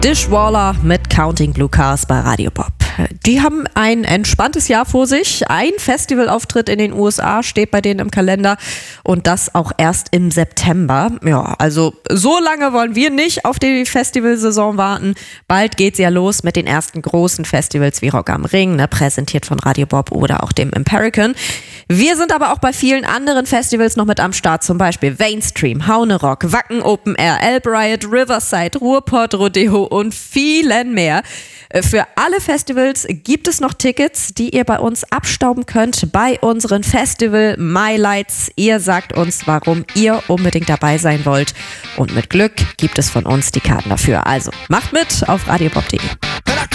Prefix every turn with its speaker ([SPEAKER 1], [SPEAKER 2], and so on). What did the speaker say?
[SPEAKER 1] Dishwaller mit Counting Blue Cars bei Radio Bob. Die haben ein entspanntes Jahr vor sich. Ein Festivalauftritt in den USA steht bei denen im Kalender und das auch erst im September. Ja, also so lange wollen wir nicht auf die Festivalsaison warten. Bald geht's ja los mit den ersten großen Festivals wie Rock am Ring, präsentiert von Radio Bob oder auch dem Empirican. Wir sind aber auch bei vielen anderen Festivals noch mit am Start, zum Beispiel Mainstream, Haune Rock, Wacken Open Air, Elb Riot, Riverside, Ruhrpott, Rodeo und vielen mehr. Für alle Festivals gibt es noch Tickets, die ihr bei uns abstauben könnt bei unseren Festival MyLights. Ihr sagt uns, warum ihr unbedingt dabei sein wollt und mit Glück gibt es von uns die Karten dafür. Also macht mit auf radiobob.de.